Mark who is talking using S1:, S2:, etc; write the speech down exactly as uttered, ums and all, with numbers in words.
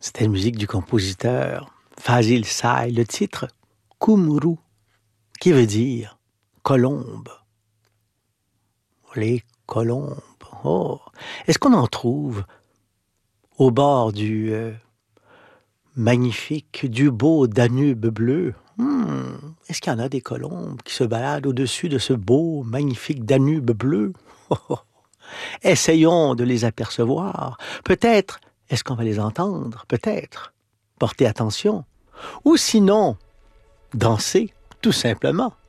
S1: C'était la musique du compositeur Fazil Say, le titre Kumru, qui veut dire colombe. Les colombes. Oh, est-ce qu'on en trouve au bord du euh, magnifique, du beau Danube bleu? Hmm, est-ce qu'il y en a des colombes qui se baladent au-dessus de ce beau, magnifique Danube bleu? Oh, oh. Essayons de les apercevoir. Peut-être, est-ce qu'on va les entendre? Peut-être. Portez attention. Ou sinon, danser, tout simplement.